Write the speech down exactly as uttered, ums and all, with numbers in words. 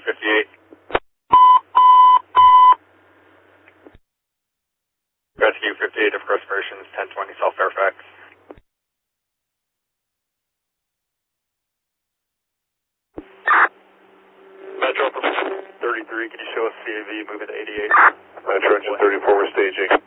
fifty-eight. Rescue fifty-eight of Cross Versions, ten twenty South Fairfax. Metro thirty-three, can you show us C A V moving to eighty-eight? Metro engine thirty-four, we're staging.